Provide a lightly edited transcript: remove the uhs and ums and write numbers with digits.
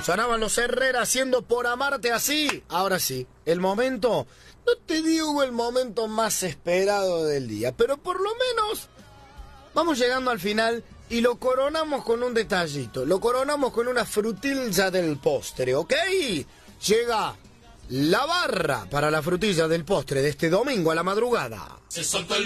Sonaban los Herrera haciendo Por amarte así. Ahora sí, el momento, no te digo el momento más esperado del día, pero por lo menos vamos llegando al final y lo coronamos con un detallito. Lo coronamos con una frutilla del postre, ¿ok? Llega la barra para la frutilla del postre de este domingo a la madrugada.